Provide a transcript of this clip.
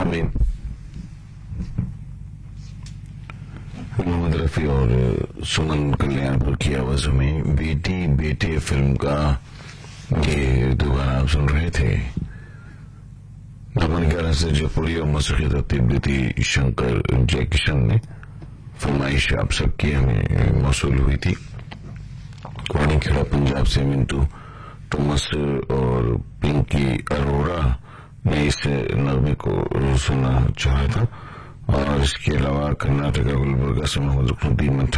आमीन। मोहम्मद रफी और सुमन कल्याणपुर की आवाजों में बेटी बेटे फिल्म का ये दो गाना आप सुन रहे थे। नमन 11 से जयपुरी और मौसीकी तरतीब दी थी शंकर जयकिशन ने। फरमाइश आप सबकी हमें मौसूल हुई थी। वाणी खेड़ा पंजाब से मिंटू थॉमस और पिंकी अरोड़ा ने इस नगमे को सुनना चाहा था। और इसके अलावा कर्नाटका गुलबर्गा से मोहम्मद रुकनुद्दीन